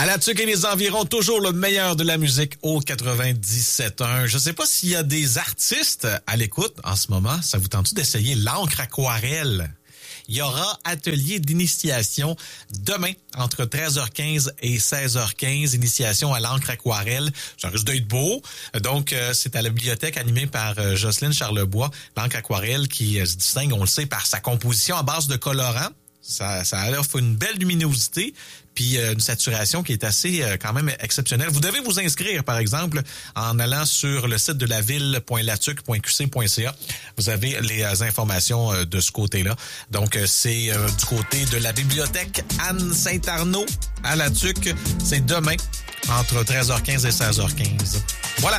À la tuque et les environs, toujours le meilleur de la musique au 97.1. Je sais pas s'il y a des artistes à l'écoute en ce moment. Ça vous tente d'essayer l'encre aquarelle? Il y aura atelier d'initiation demain entre 13h15 et 16h15. Initiation à l'encre aquarelle. Ça risque d'être beau. Donc, c'est à la bibliothèque animée par Jocelyne Charlebois. L'encre aquarelle qui se distingue, on le sait, par sa composition à base de colorants. Ça offre une belle luminosité puis une saturation qui est assez quand même exceptionnelle. Vous devez vous inscrire, par exemple, en allant sur le site de la ville.latuc.qc.ca. Vous avez les informations de ce côté-là. Donc, c'est du côté de la bibliothèque Anne-Saint-Arnaud à la Tuque. C'est demain entre 13h15 et 16h15. Voilà.